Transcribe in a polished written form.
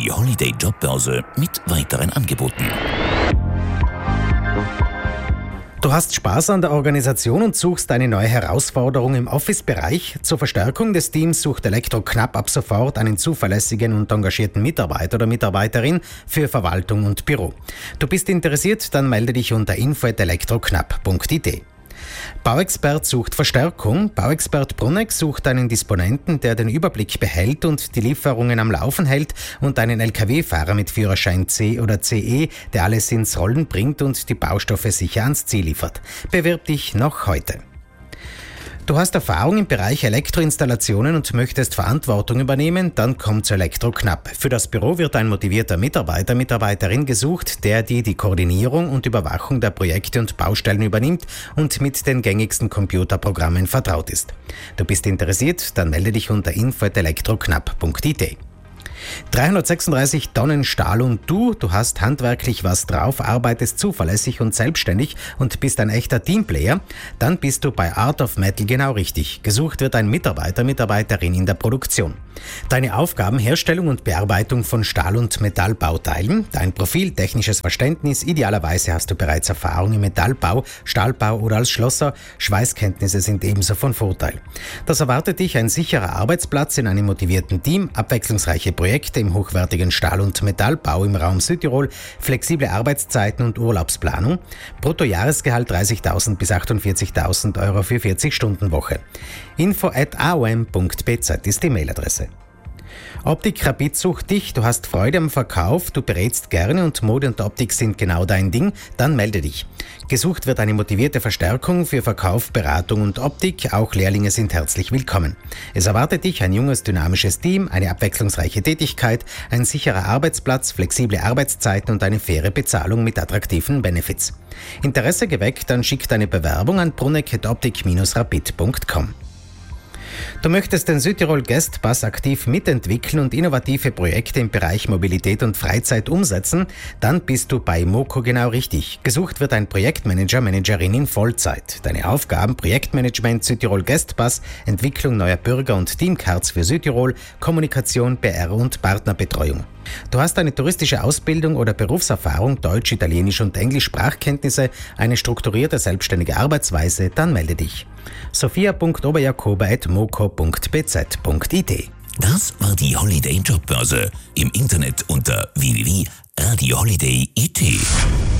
die Holiday Jobbörse mit weiteren Angeboten. Du hast Spaß an der Organisation und suchst eine neue Herausforderung im Office-Bereich? Zur Verstärkung des Teams sucht Elektro-Knapp ab sofort einen zuverlässigen und engagierten Mitarbeiter oder Mitarbeiterin für Verwaltung und Büro. Du bist interessiert? Dann melde dich unter info@elektroknapp.it. Bauexpert sucht Verstärkung. Bauexpert Brunegg sucht einen Disponenten, der den Überblick behält und die Lieferungen am Laufen hält, und einen Lkw-Fahrer mit Führerschein C oder CE, der alles ins Rollen bringt und die Baustoffe sicher ans Ziel liefert. Bewirb dich noch heute. Du hast Erfahrung im Bereich Elektroinstallationen und möchtest Verantwortung übernehmen? Dann komm zu Elektro-Knapp. Für das Büro wird ein motivierter Mitarbeiter, Mitarbeiterin gesucht, der die Koordinierung und Überwachung der Projekte und Baustellen übernimmt und mit den gängigsten Computerprogrammen vertraut ist. Du bist interessiert? Dann melde dich unter info@elektroknapp.it. 336 Tonnen Stahl und du hast handwerklich was drauf, arbeitest zuverlässig und selbstständig und bist ein echter Teamplayer, dann bist du bei Art of Metal genau richtig. Gesucht wird ein Mitarbeiter, Mitarbeiterin in der Produktion. Deine Aufgaben: Herstellung und Bearbeitung von Stahl- und Metallbauteilen. Dein Profil: technisches Verständnis. Idealerweise hast du bereits Erfahrung im Metallbau, Stahlbau oder als Schlosser. Schweißkenntnisse sind ebenso von Vorteil. Das erwartet dich: ein sicherer Arbeitsplatz in einem motivierten Team, abwechslungsreiche Projekte im hochwertigen Stahl- und Metallbau im Raum Südtirol, flexible Arbeitszeiten und Urlaubsplanung. Bruttojahresgehalt 30.000 bis 48.000 Euro für 40-Stunden-Woche. info@aom.bz ist die Mailadresse. Optik Rapid sucht dich, du hast Freude am Verkauf, du berätst gerne und Mode und Optik sind genau dein Ding, dann melde dich. Gesucht wird eine motivierte Verstärkung für Verkauf, Beratung und Optik, auch Lehrlinge sind herzlich willkommen. Es erwartet dich ein junges, dynamisches Team, eine abwechslungsreiche Tätigkeit, ein sicherer Arbeitsplatz, flexible Arbeitszeiten und eine faire Bezahlung mit attraktiven Benefits. Interesse geweckt? Dann schick deine Bewerbung an brunegg@optik-rapid.com. Du möchtest den Südtirol Guest Pass aktiv mitentwickeln und innovative Projekte im Bereich Mobilität und Freizeit umsetzen? Dann bist du bei Moco genau richtig. Gesucht wird ein Projektmanager, Managerin in Vollzeit. Deine Aufgaben: Projektmanagement, Südtirol Guest Pass, Entwicklung neuer Bürger- und Teamcards für Südtirol, Kommunikation, PR und Partnerbetreuung. Du hast eine touristische Ausbildung oder Berufserfahrung, Deutsch, Italienisch und Englisch Sprachkenntnisse, eine strukturierte selbstständige Arbeitsweise? Dann melde dich. sophia.oberjakoba@moco.bz.it. Das war die Holiday Jobbörse. Im Internet unter www.radioholiday.it.